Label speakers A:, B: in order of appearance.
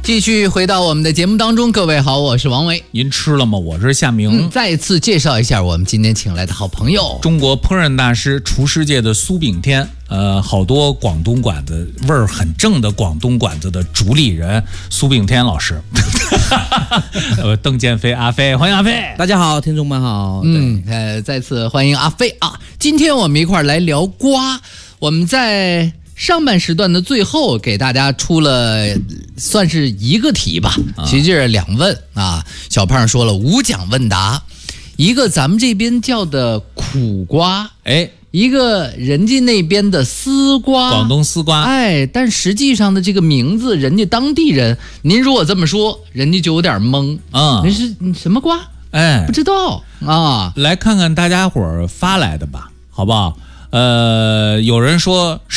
A: 继续回到我们的节目当中，各位好，我是王维。
B: 您吃了吗？我是夏明。
A: 再次介绍一下我们今天请来的好朋友，
B: 中国烹饪大师、厨师界的苏炳添。好多广东馆子味儿很正的广东馆子的主理人苏炳添老师。邓建飞阿飞，欢迎阿飞。
C: 大家好，听众们好。
A: 再次欢迎阿飞啊！今天我们一块儿来聊瓜。我们在上半时段的最后给大家出了算是一个题吧，其实就是2问啊。小胖说了5讲问答，一个咱们这边叫的苦瓜，一个人家那边的丝瓜，
B: 广东丝瓜，
A: 但实际上的这个名字，人家当地人，您如果这么说，人家就有点懵啊。那是什么瓜？不知道啊。
B: 来看看大家伙儿发来的吧，好不好？有人说